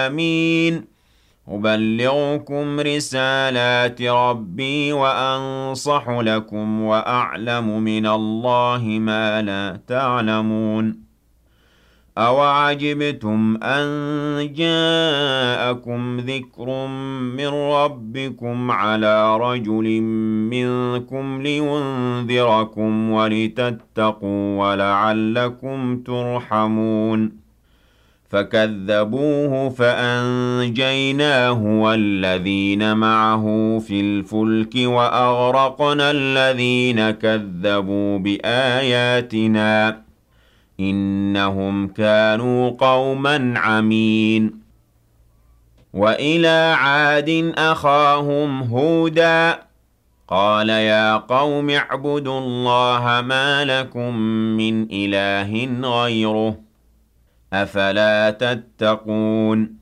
آمين. أبلغكم رسالات ربي وأنصح لكم وأعلم من الله ما لا تعلمون. أَوَعَجِبْتُمْ أَن جَاءَكُمْ ذِكْرٌ مِّن رَّبِّكُمْ عَلَىٰ رَجُلٍ مِّنكُمْ لِيُنذِرَكُمْ وَلِتَتَّقُوا وَلَعَلَّكُمْ تُرْحَمُونَ فَكَذَّبُوهُ فَأَنجَيْنَاهُ وَالَّذِينَ مَعَهُ فِي الْفُلْكِ وَأَغْرَقْنَا الَّذِينَ كَذَّبُوا بِآيَاتِنَا إِنَّهُمْ كَانُوا قَوْمًا عَمِينَ وَإِلَىٰ عَادٍ أَخَاهُمْ هُودًا قَالَ يَا قَوْمِ اعْبُدُوا اللَّهَ مَا لَكُم مِّنْ إِلَٰهٍ غَيْرُهُ ۖ أَفَلَا تَتَّقُونَ